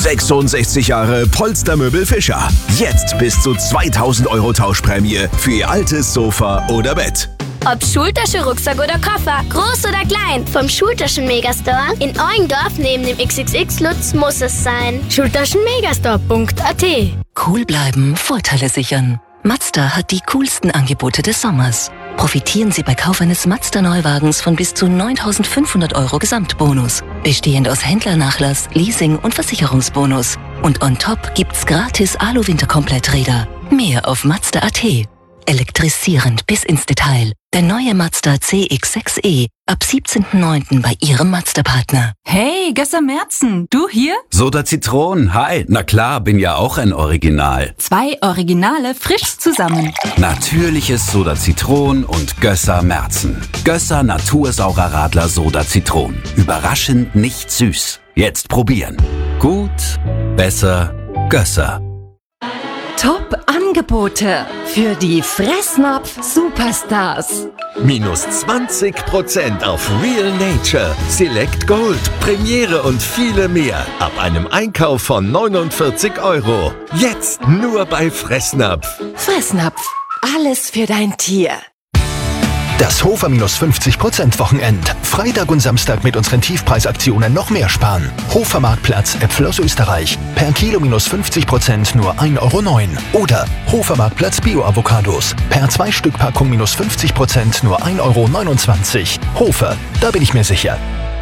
66 Jahre Polstermöbel Fischer. Jetzt bis zu 2000 Euro Tauschprämie für Ihr altes Sofa oder Bett. Ob Schultasche, Rucksack oder Koffer, groß oder klein, vom Schultaschen-Megastore in Eugendorf neben dem XXX Lutz muss es sein. Schultaschenmegastore.at. Cool bleiben, Vorteile sichern. Mazda hat die coolsten Angebote des Sommers. Profitieren Sie bei Kauf eines Mazda-Neuwagens von bis zu 9.500 Euro Gesamtbonus. Bestehend aus Händlernachlass, Leasing und Versicherungsbonus. Und on top gibt's gratis Alu-Winterkompletträder. Mehr auf Mazda.at. Elektrisierend bis ins Detail. Der neue Mazda CX-6e ab 17.09. bei Ihrem Mazda-Partner. Hey, Gösser Merzen, du hier? Soda Zitron, hi. Na klar, bin ja auch ein Original. 2 Originale frisch zusammen. Natürliches Soda Zitron und Gösser Merzen. Gösser Natursaurer Radler Soda Zitron. Überraschend nicht süß. Jetzt probieren. Gut, besser, Gösser. Top-Angebote für die Fressnapf-Superstars. Minus 20% auf Real Nature, Select Gold, Premiere und viele mehr. Ab einem Einkauf von 49 Euro. Jetzt nur bei Fressnapf. Fressnapf, alles für dein Tier. Das Hofer minus 50% Wochenend. Freitag und Samstag mit unseren Tiefpreisaktionen noch mehr sparen. Hofer Marktplatz, Äpfel aus Österreich. Per Kilo minus 50% nur 1,09 Euro. Oder Hofer Marktplatz Bio-Avocados. Per 2-Stück-Packung minus 50% nur 1,29 Euro. Hofer, da bin ich mir sicher.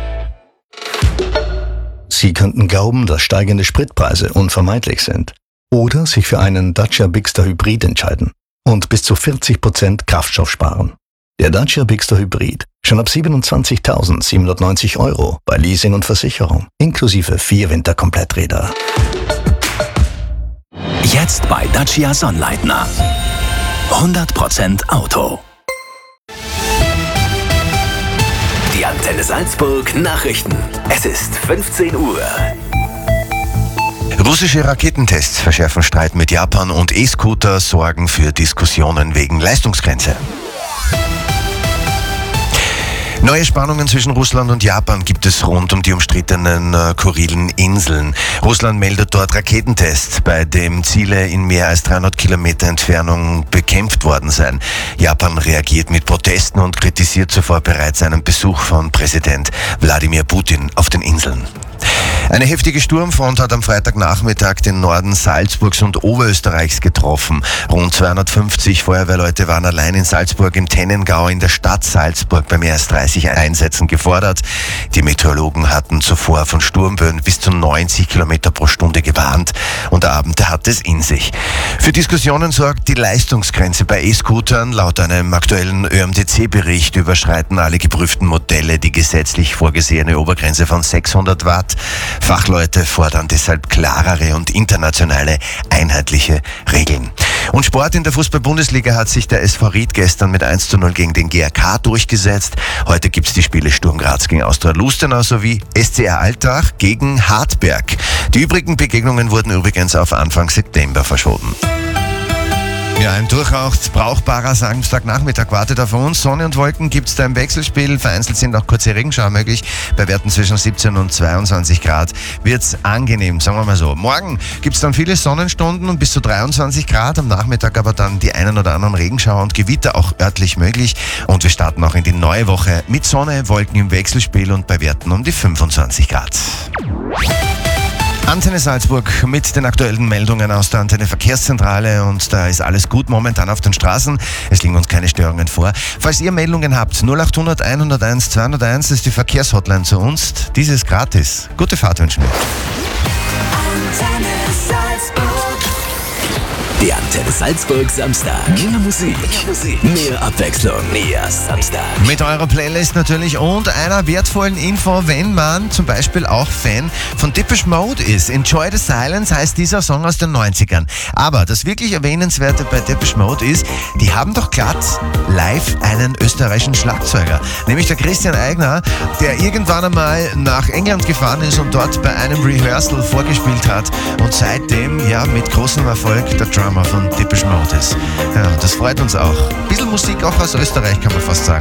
Sie könnten glauben, dass steigende Spritpreise unvermeidlich sind. Oder sich für einen Dacia Bigster Hybrid entscheiden und bis zu 40% Kraftstoff sparen. Der Dacia Bigster Hybrid. Schon ab 27.790 Euro bei Leasing und Versicherung. Inklusive 4 Winterkompletträder. Jetzt bei Dacia Sonnleitner. 100% Auto. Die Antenne Salzburg Nachrichten. Es ist 15 Uhr. Russische Raketentests verschärfen Streit mit Japan und E-Scooter sorgen für Diskussionen wegen Leistungsgrenze. Neue Spannungen zwischen Russland und Japan gibt es rund um die umstrittenen Kurilen Inseln. Russland meldet dort Raketentests, bei dem Ziele in mehr als 300 Kilometer Entfernung bekämpft worden seien. Japan reagiert mit Protesten und kritisiert zuvor bereits einen Besuch von Präsident Wladimir Putin auf den Inseln. Eine heftige Sturmfront hat am Freitagnachmittag den Norden Salzburgs und Oberösterreichs getroffen. Rund 250 Feuerwehrleute waren allein in Salzburg im Tennengau in der Stadt Salzburg bei mehr als 30 Einsätzen gefordert. Die Meteorologen hatten zuvor von Sturmböen bis zu 90 Kilometer pro Stunde gewarnt und der Abend hat es in sich. Für Diskussionen sorgt die Leistungsgrenze bei E-Scootern. Laut einem aktuellen ÖMTC-Bericht überschreiten alle geprüften Modelle die gesetzlich vorgesehene Obergrenze von 600 Watt. Fachleute fordern deshalb klarere und internationale einheitliche Regeln. Und Sport in der Fußball-Bundesliga hat sich der SV Ried gestern mit 1:0 gegen den GRK durchgesetzt. Heute gibt's die Spiele Sturm Graz gegen Austria Lustenau sowie SCR Altach gegen Hartberg. Die übrigen Begegnungen wurden übrigens auf Anfang September verschoben. Ja, ein durchaus brauchbarer Samstagnachmittag wartet auf uns. Sonne und Wolken gibt's da im Wechselspiel. Vereinzelt sind auch kurze Regenschauer möglich. Bei Werten zwischen 17 und 22 Grad wird's angenehm, sagen wir mal so. Morgen gibt's dann viele Sonnenstunden und bis zu 23 Grad. Am Nachmittag aber dann die einen oder anderen Regenschauer und Gewitter auch örtlich möglich. Und wir starten auch in die neue Woche mit Sonne, Wolken im Wechselspiel und bei Werten um die 25 Grad. Antenne Salzburg mit den aktuellen Meldungen aus der Antenne Verkehrszentrale und da ist alles gut momentan auf den Straßen. Es liegen uns keine Störungen vor. Falls ihr Meldungen habt, 0800 101 201 ist die Verkehrshotline zu uns. Dies ist gratis. Gute Fahrt wünschen wir. Antenne Salzburg. Der Antenne Salzburg Samstag. Mehr Musik, mehr Abwechslung, mehr Samstag. Mit eurer Playlist natürlich und einer wertvollen Info, wenn man zum Beispiel auch Fan von Depeche Mode ist. Enjoy the Silence heißt dieser Song aus den 90ern. Aber das wirklich Erwähnenswerte bei Depeche Mode ist, die haben doch glatt live einen österreichischen Schlagzeuger. Nämlich der Christian Eigner, der irgendwann einmal nach England gefahren ist und dort bei einem Rehearsal vorgespielt hat und seitdem ja mit großem Erfolg der Drummer von Depeche Mode ist. Ja, das freut uns auch. Ein bisschen Musik auch aus Österreich, kann man fast sagen.